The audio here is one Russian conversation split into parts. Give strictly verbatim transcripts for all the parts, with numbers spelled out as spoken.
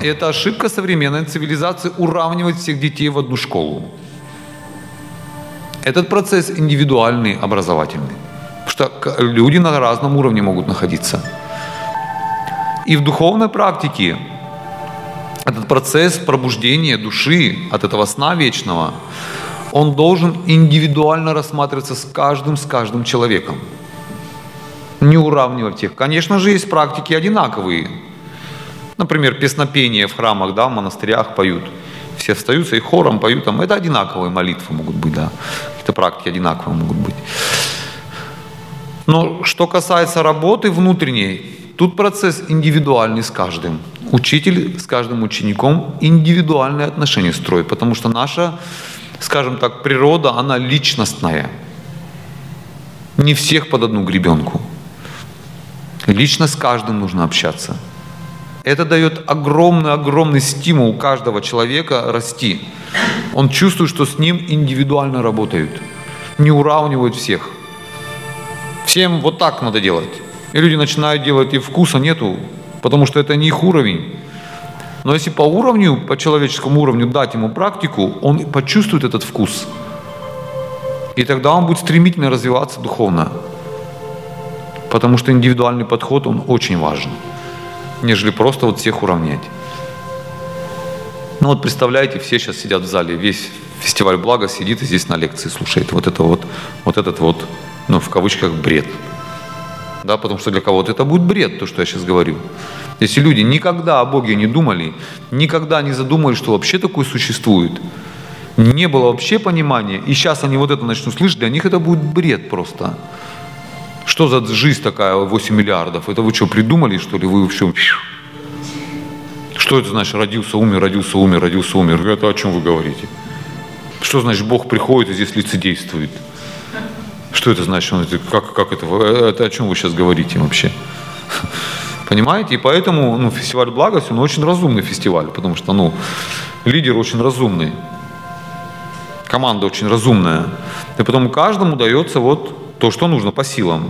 И это ошибка современной цивилизации уравнивать всех детей в одну школу. Этот процесс индивидуальный, образовательный. Потому что люди на разном уровне могут находиться. И в духовной практике этот процесс пробуждения души от этого сна вечного, он должен индивидуально рассматриваться с каждым, с каждым человеком. Не уравнивать их. Конечно же, есть практики одинаковые. Например, песнопение в храмах, да, в монастырях поют. Все встаются и хором поют. Там, это одинаковые молитвы могут быть, да. Какие-то практики одинаковые могут быть. Но что касается работы внутренней, тут процесс индивидуальный с каждым. Учитель с каждым учеником индивидуальные отношения строит, потому что наша, скажем так, природа, она личностная. Не всех под одну гребенку. Лично с каждым нужно общаться. Это дает огромный-огромный стимул каждого человека расти. Он чувствует, что с ним индивидуально работают. Не уравнивают всех. Всем вот так надо делать. И люди начинают делать, и вкуса нету, потому что это не их уровень. Но если по уровню, по человеческому уровню дать ему практику, он почувствует этот вкус. И тогда он будет стремительно развиваться духовно. Потому что индивидуальный подход, он очень важен, нежели просто вот всех уравнять. Ну вот представляете, все сейчас сидят в зале, весь фестиваль блага сидит и здесь на лекции слушает. Вот это вот, вот этот вот, ну в кавычках, бред. Да, потому что для кого-то это будет бред, то, что я сейчас говорю. Если люди никогда о Боге не думали, никогда не задумывались, что вообще такое существует, не было вообще понимания, и сейчас они вот это начнут слышать, для них это будет бред просто. Что за жизнь такая, восемь миллиардов? Это вы что, придумали, что ли? Вы вообще... Что это значит, родился, умер, родился, умер, родился, умер? Это о чем вы говорите? Что значит, Бог приходит и здесь лицедействует? Что это значит? Как, как это? Это о чем вы сейчас говорите вообще? Понимаете? И поэтому ну, фестиваль благости, он очень разумный фестиваль, потому что ну, лидер очень разумный, команда очень разумная. И потом каждому дается вот то, что нужно по силам.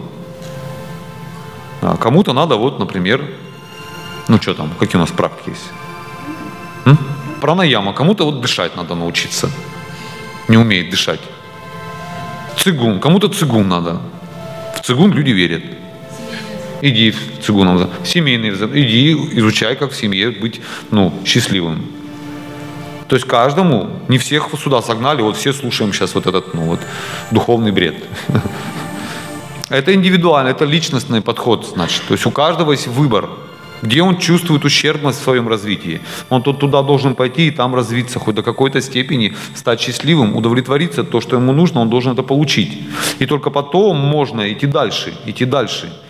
А кому-то надо вот, например, ну что там, какие у нас практики есть? М? Пранаяма. Кому-то вот дышать надо научиться. Не умеет дышать. Цигун. Кому-то цигун надо. В цигун люди верят. Иди в цигун. Семейный. Иди изучай, как в семье быть ну, счастливым. То есть каждому, не всех сюда согнали, вот все слушаем сейчас вот этот ну, вот, духовный бред. Это индивидуально, это личностный подход, значит. То есть у каждого есть выбор, где он чувствует ущербность в своем развитии. Он тут туда должен пойти и там развиться, хоть до какой-то степени стать счастливым, удовлетвориться, то, что ему нужно, он должен это получить. И только потом можно идти дальше, идти дальше.